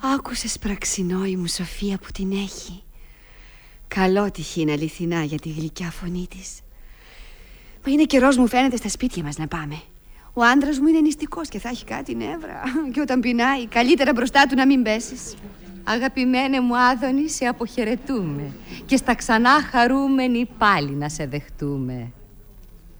Άκουσες πραξινόη μου Σοφία που την έχει? Καλότυχη είναι αληθινά για τη γλυκιά φωνή της. Μα είναι καιρός μου φαίνεται στα σπίτια μας να πάμε. Ο άντρας μου είναι νηστικός και θα έχει κάτι νεύρα. Και όταν πεινάει καλύτερα μπροστά του να μην πέσεις. Αγαπημένε μου Άδωνη, σε αποχαιρετούμε και στα ξανά χαρούμενοι πάλι να σε δεχτούμε.